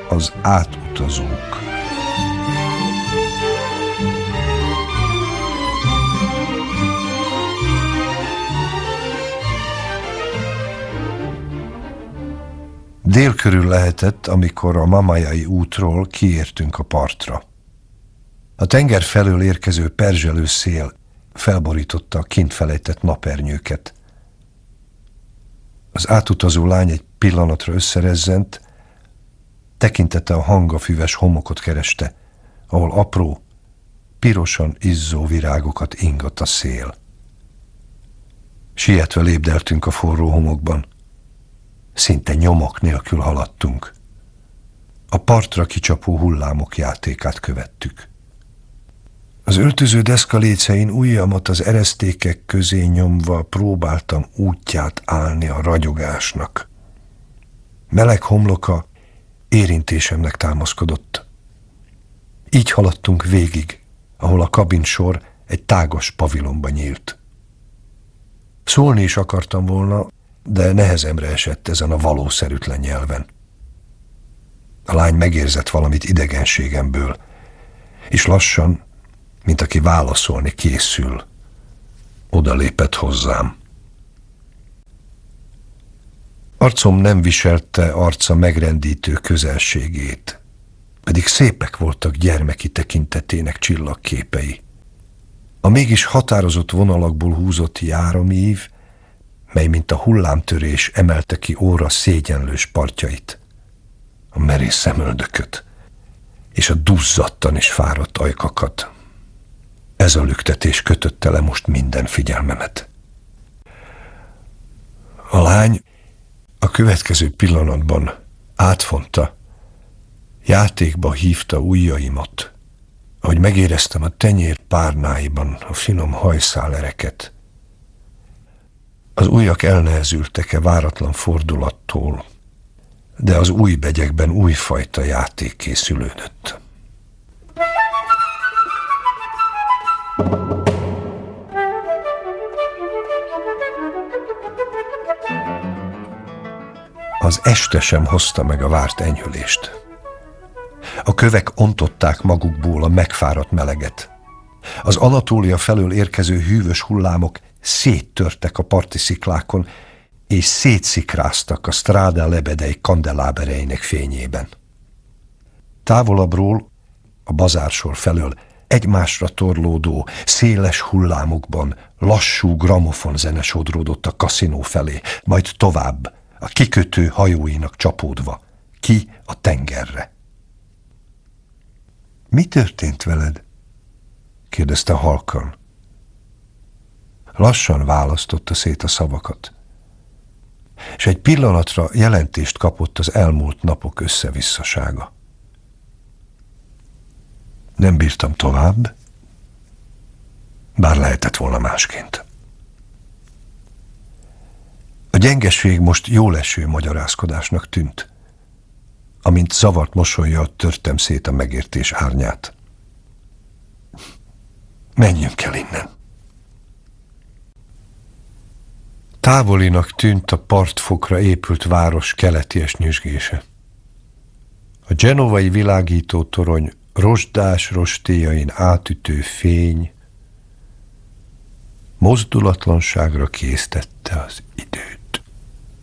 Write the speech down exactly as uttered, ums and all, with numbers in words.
az átutazók. Dél körül lehetett, amikor a Mamajai útról kiértünk a partra. A tenger felől érkező perzselő szél felborította a kint felejtett napernyőket. Az átutazó lány egy pillanatra összerezzent, tekintete a hangafüves homokot kereste, ahol apró, pirosan izzó virágokat ingat a szél. Sietve lépdeltünk a forró homokban. Szinte nyomok nélkül haladtunk. A partra kicsapó hullámok játékát követtük. Az öltöző deszka lécein ujjamat az eresztékek közé nyomva próbáltam útját állni a ragyogásnak. Meleg homloka érintésemnek támaszkodott. Így haladtunk végig, ahol a kabinsor egy tágas pavilonba nyílt. Szólni is akartam volna, de nehezemre esett ezen a valószerűtlen nyelven. A lány megérzett valamit idegenségemből, és lassan, mint aki válaszolni készül, odalépett hozzám. Arcom nem viselte arca megrendítő közelségét, pedig szépek voltak gyermeki tekintetének csillagképei. A mégis határozott vonalakból húzott járomív, mely mint a hullámtörés emelte ki óra szégyenlős partjait, a merész szemöldököt és a duzzadtan is fáradt ajkakat. Ez a lüktetés kötötte le most minden figyelmemet. A lány a következő pillanatban átfonta, játékba hívta ujjaimat, ahogy megéreztem a tenyér párnáiban a finom hajszálereket. Az ujjak elnehezültek-e váratlan fordulattól, de az új begyekben újfajta játék készülődött. Az este sem hozta meg a várt enyhülést. A kövek ontották magukból a megfáradt meleget. Az Anatólia felől érkező hűvös hullámok széttörtek a parti sziklákon, és szétszikráztak a Strada lebedei kandelábereinek fényében. Távolabbról, a bazársor felől egymásra torlódó, széles hullámokban lassú gramofonzene sodródott a kaszinó felé, majd tovább, a kikötő hajóinak csapódva, ki a tengerre. Mi történt veled? Kérdezte halkan. Lassan választotta szét a szavakat, és egy pillanatra jelentést kapott az elmúlt napok összevisszasága. Nem bírtam tovább, bár lehetett volna másként. A gyengeség most jóleső magyarázkodásnak tűnt, amint zavart mosollyal törtem szét a megértés árnyát. Menjünk el innen. Távolinak tűnt a partfokra épült város keleties nyüzsgése. A genovai világító torony rozsdás rostéjain átütő fény mozdulatlanságra késztette az időt.